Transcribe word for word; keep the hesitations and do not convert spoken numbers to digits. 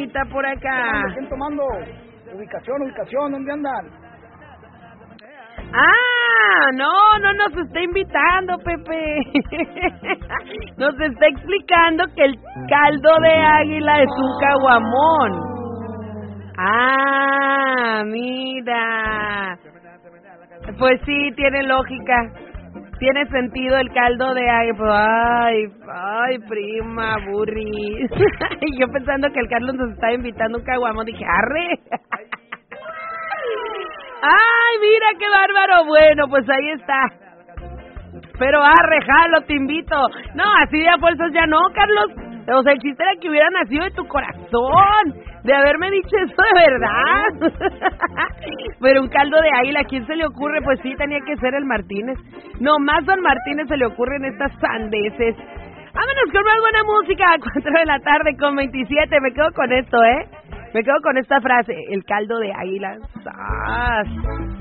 visita por acá. ¿Quién tomando? Ubicación, ubicación, ¿dónde andan? Ah, no, no nos está invitando, Pepe. Nos está explicando que el caldo de águila es un caguamón. Ah, mira. Pues sí, tiene lógica. Tiene sentido el caldo de águila. Ay, ay, prima, burri. Y yo pensando que el Carlos nos estaba invitando un caguamón, dije, arre. Ay, mira qué bárbaro. Bueno, pues ahí está. Pero arre, jalo, te invito. No, así de a fuerzas ya no, Carlos. O sea, el chiste era que hubiera nacido de tu corazón, de haberme dicho eso de verdad. Pero un caldo de águila, ¿a quién se le ocurre? Pues sí, tenía que ser el Martínez. Nomás Don Martínez se le ocurren estas sandeces. Vámonos con más buena música a cuatro de la tarde con veintisiete. Me quedo con esto, ¿eh? Me quedo con esta frase, el caldo de águila. ¡Sas!